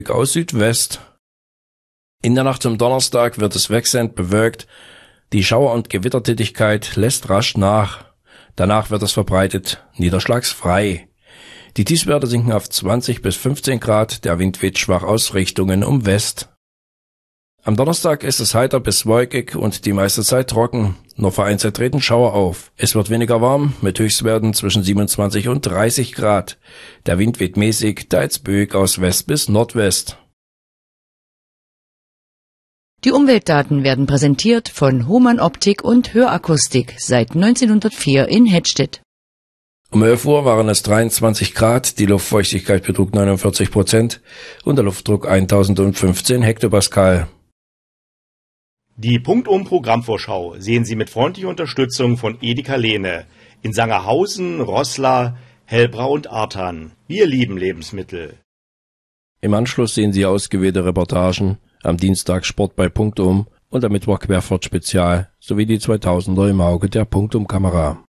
aus Südwest. In der Nacht zum Donnerstag wird es wechselnd bewölkt. Die Schauer- und Gewittertätigkeit lässt rasch nach. Danach wird es verbreitet niederschlagsfrei. Die Tiefstwerte sinken auf 20 bis 15 Grad, der Wind weht schwach aus Richtungen um West. Am Donnerstag ist es heiter bis wolkig und die meiste Zeit trocken. Nur vereinzelt treten Schauer auf. Es wird weniger warm, mit Höchstwerten zwischen 27 und 30 Grad. Der Wind weht mäßig, teils böig aus West bis Nordwest. Die Umweltdaten werden präsentiert von Hohmann Optik und Hörakustik seit 1904 in Hettstedt. Um 11 Uhr waren es 23 Grad, die Luftfeuchtigkeit betrug 49% und der Luftdruck 1015 Hektopascal. Die Punktum-Programmvorschau sehen Sie mit freundlicher Unterstützung von Edeka Lehne in Sangerhausen, Roßla, Hellbrau und Arthan. Wir lieben Lebensmittel. Im Anschluss sehen Sie ausgewählte Reportagen, am Dienstag Sport bei Punktum und am Mittwoch Querfurt Spezial sowie die 2000er im Auge der Punktum-Kamera.